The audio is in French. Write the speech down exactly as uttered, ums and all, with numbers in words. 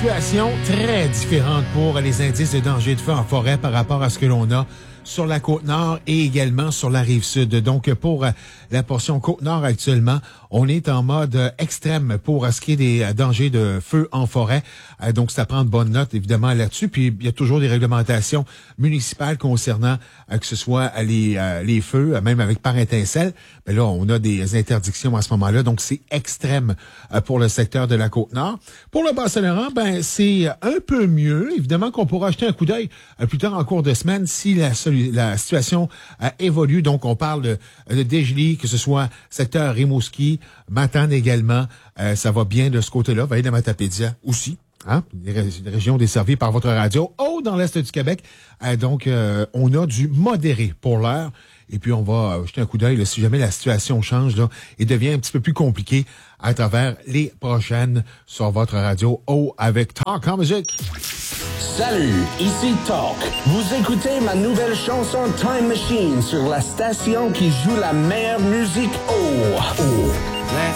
situation très différente pour les indices de danger de feu en forêt par rapport à ce que l'on a sur la Côte-Nord et également sur la Rive-Sud. Donc, pour la portion Côte-Nord actuellement, on est en mode extrême pour ce qui est des dangers de feu en forêt. Donc, ça prend de bonnes notes, évidemment, là-dessus. Puis, il y a toujours des réglementations municipales concernant que ce soit les, les feux, même avec par étincelle. Mais là, on a des interdictions à ce moment-là. Donc, c'est extrême pour le secteur de la Côte-Nord. Pour le Bas-Saint-Laurent, ben, c'est un peu mieux. Évidemment qu'on pourra jeter un coup d'œil plus tard en cours de semaine si la la situation euh, évolue. Donc, on parle de, de dégelé, que ce soit secteur Rimouski, Matane également. Euh, ça va bien de ce côté-là. Vallée de la Matapédia aussi. Hein? Des, ré- des régions desservies par votre radio. Oh, dans l'est du Québec. Euh, donc, euh, on a du modéré pour l'heure. Et puis, on va euh, jeter un coup d'œil là, si jamais la situation change là, et devient un petit peu plus compliquée à travers les prochaines sur votre radio. Oh, avec Talk en musique. Salut, ici Talk. Vous écoutez ma nouvelle chanson Time Machine sur la station qui joue la meilleure musique. Oh, oh.